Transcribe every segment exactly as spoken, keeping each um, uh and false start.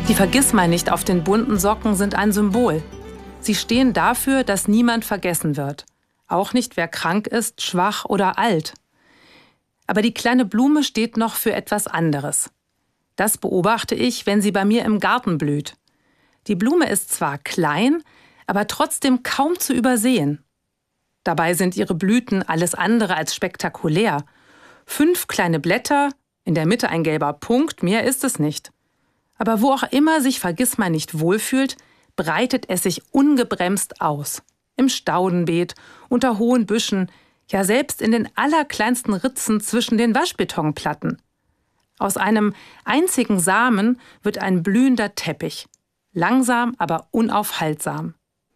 Die Vergissmeinnicht auf den bunten Socken sind ein Symbol. Sie stehen dafür, dass niemand vergessen wird. Auch nicht, wer krank ist, schwach oder alt. Aber die kleine Blume steht noch für etwas anderes. Das beobachte ich, wenn sie bei mir im Garten blüht. Die Blume ist zwar klein, aber trotzdem kaum zu übersehen. Dabei sind ihre Blüten alles andere als spektakulär. Fünf kleine Blätter, in der Mitte ein gelber Punkt, mehr ist es nicht. Aber wo auch immer sich Vergissmeinnicht wohlfühlt, breitet es sich ungebremst aus. Im Staudenbeet, unter hohen Büschen, ja selbst in den allerkleinsten Ritzen zwischen den Waschbetonplatten. Aus einem einzigen Samen wird ein blühender Teppich. Langsam, aber unaufhaltsam.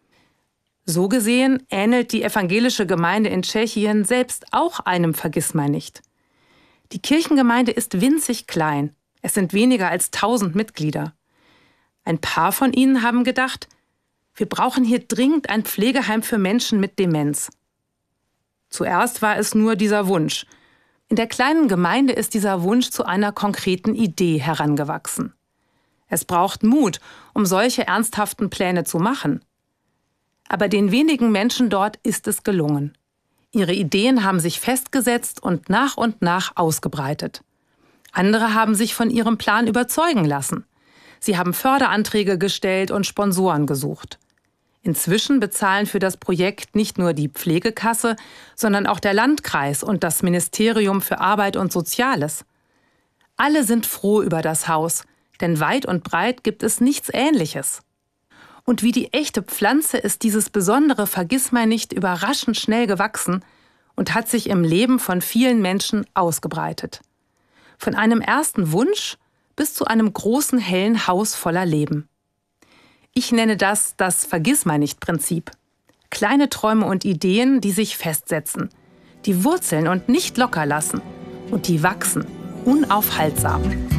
So gesehen ähnelt die evangelische Gemeinde in Tschechien selbst auch einem Vergissmeinnicht. Die Kirchengemeinde ist winzig klein. Es sind weniger als tausend Mitglieder. Ein paar von ihnen haben gedacht, wir brauchen hier dringend ein Pflegeheim für Menschen mit Demenz. Zuerst war es nur dieser Wunsch. In der kleinen Gemeinde ist dieser Wunsch zu einer konkreten Idee herangewachsen. Es braucht Mut, um solche ernsthaften Pläne zu machen. Aber den wenigen Menschen dort ist es gelungen. Ihre Ideen haben sich festgesetzt und nach und nach ausgebreitet. Andere haben sich von ihrem Plan überzeugen lassen. Sie haben Förderanträge gestellt und Sponsoren gesucht. Inzwischen bezahlen für das Projekt nicht nur die Pflegekasse, sondern auch der Landkreis und das Ministerium für Arbeit und Soziales. Alle sind froh über das Haus, denn weit und breit gibt es nichts Ähnliches. Und wie die echte Pflanze ist dieses besondere Vergissmeinnicht überraschend schnell gewachsen und hat sich im Leben von vielen Menschen ausgebreitet. Von einem ersten Wunsch bis zu einem großen hellen Haus voller Leben. Ich nenne das das Vergissmeinnicht-Prinzip. Kleine Träume und Ideen, die sich festsetzen, die wurzeln und nicht locker lassen und die wachsen, unaufhaltsam.